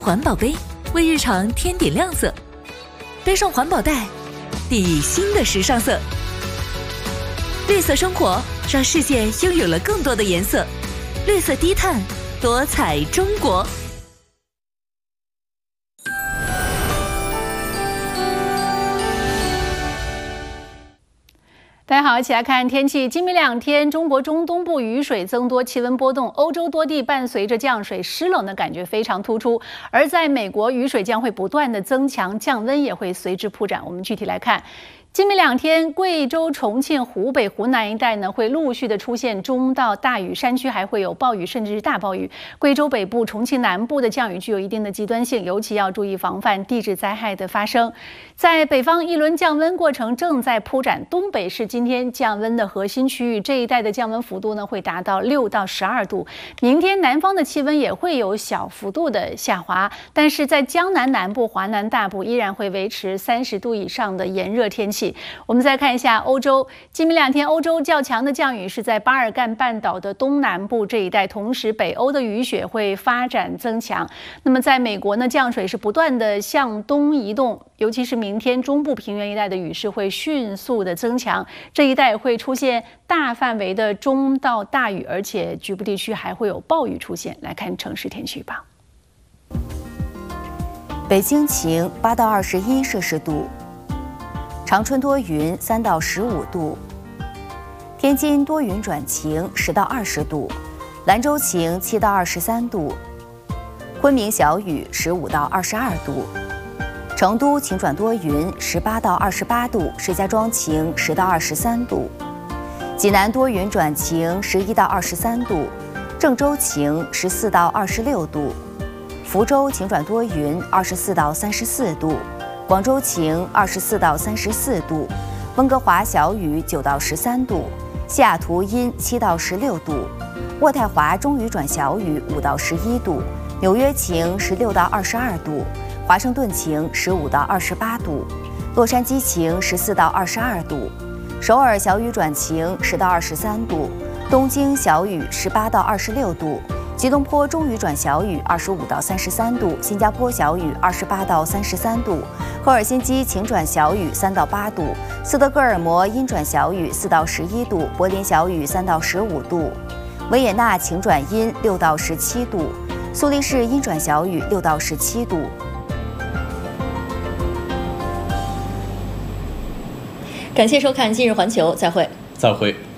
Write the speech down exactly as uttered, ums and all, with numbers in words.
环保杯为日常添点亮色，背上环保袋，递以新的时尚色。绿色生活让世界拥有了更多的颜色，绿色低碳，多彩中国。 大家好，一起来看天气。今明两天，中国中东部雨水增多，气温波动。欧洲多地伴随着降水，湿冷的感觉非常突出。而在美国，雨水将会不断的增强，降温也会随之铺展。我们具体来看。今明两天，贵州、重庆、湖北、湖南一带呢会陆续的出现中到大雨，山区还会有暴雨甚至是大暴雨。贵州北部、重庆南部的降雨具有一定的极端性，尤其要注意防范地质灾害的发生。在北方，一轮降温过程正在铺展，东北是今天降温的核心区域，这一带的降温幅度呢会达到六到十二度。明天南方的气温也会有小幅度的下滑，但是在江南南部、华南大部依然会维持三十度以上的炎热天气。我们再看一下欧洲，今明两天欧洲较强的降雨是在巴尔干半岛的东南部这一带，同时北欧的雨雪会发展增强。那么在美国呢，降水是不断的向东移动，尤其是明天中部平原一带的雨势会迅速的增强，这一带会出现大范围的中到大雨，而且局部地区还会有暴雨出现。来看城市天气预报。 北京晴，八到二十一摄氏度。长春多云，三到十五度；天津多云转晴，十到二十度；兰州晴，七到二十三度；昆明小雨，十五到二十二度；成都晴转多云，十八到二十八度；石家庄晴，十到二十三度；济南多云转晴，十一到二十三度；郑州晴，十四到二十六度；福州晴转多云，二十四到三十四度。广州晴，二十四到三十四度；温哥华小雨，九到十三度；西雅图阴，七到十六度；渥太华中雨转小雨，五到十一度；纽约晴，十六到二十二度；华盛顿晴，十五到二十八度；洛杉矶晴，十四到二十二度；首尔小雨转晴，十到二十三度；东京小雨，十八到二十六度。吉隆坡中雨转小雨，二十五到三十三度；新加坡小雨，二十八到三十三度；赫尔辛基晴转小雨，三到八度；斯德哥尔摩阴转小雨，四到十一度；柏林小雨，三到十五度；维也纳晴转阴，六到十七度；苏黎世阴转小雨，六到十七度。 感谢收看《今日环球》，再会。 再会。